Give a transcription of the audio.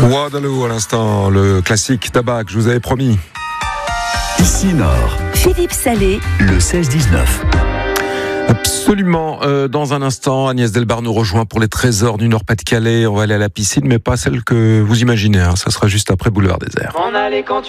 Waterloo à l'instant, le classique tabac que je vous avais promis. Ici Nord, Philippe Salé, le 16-19. Absolument. Dans un instant, Agnès Delbar nous rejoint pour les trésors du Nord-Pas-de-Calais. On va aller à la piscine, mais pas celle que vous imaginez. Ça sera juste après Boulevard Désert. On allait quand tu